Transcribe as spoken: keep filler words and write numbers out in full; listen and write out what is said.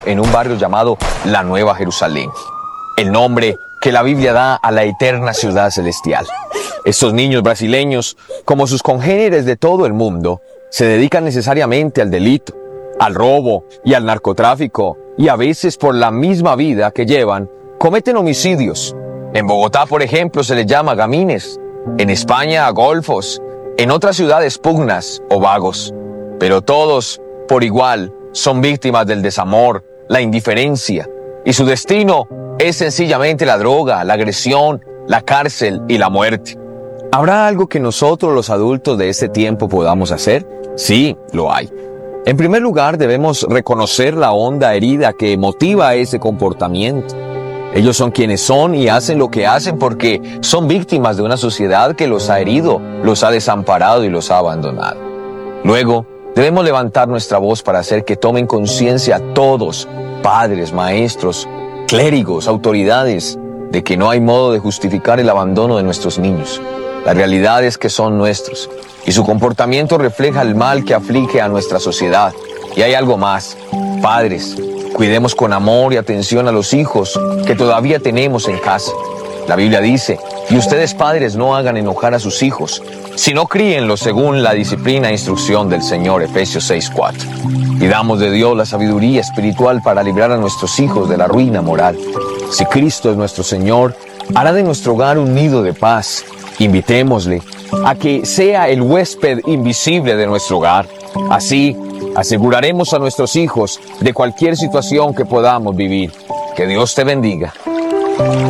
en un barrio llamado la Nueva Jerusalén, el nombre que la Biblia da a la eterna ciudad celestial. Estos niños brasileños, como sus congéneres de todo el mundo, se dedican necesariamente al delito, al robo y al narcotráfico, y a veces por la misma vida que llevan, cometen homicidios. En Bogotá, por ejemplo, se les llama gamines, en España golfos, en otras ciudades pugnas o vagos. Pero todos, por igual, son víctimas del desamor, la indiferencia, y su destino es sencillamente la droga, la agresión, la cárcel y la muerte. ¿Habrá algo que nosotros los adultos de este tiempo podamos hacer? Sí, lo hay. En primer lugar, debemos reconocer la honda herida que motiva ese comportamiento. Ellos son quienes son y hacen lo que hacen porque son víctimas de una sociedad que los ha herido, los ha desamparado y los ha abandonado. Luego, debemos levantar nuestra voz para hacer que tomen conciencia todos, padres, maestros, clérigos, autoridades, de que no hay modo de justificar el abandono de nuestros niños. La realidad es que son nuestros, y su comportamiento refleja el mal que aflige a nuestra sociedad. Y hay algo más. Padres, cuidemos con amor y atención a los hijos que todavía tenemos en casa. La Biblia dice, y ustedes padres no hagan enojar a sus hijos, sino críenlos según la disciplina e instrucción del Señor, Efesios seis cuatro. Pidamos de Dios la sabiduría espiritual para librar a nuestros hijos de la ruina moral. Si Cristo es nuestro Señor, hará de nuestro hogar un nido de paz. Invitémosle a que sea el huésped invisible de nuestro hogar. Así, aseguraremos a nuestros hijos de cualquier situación que podamos vivir. Que Dios te bendiga.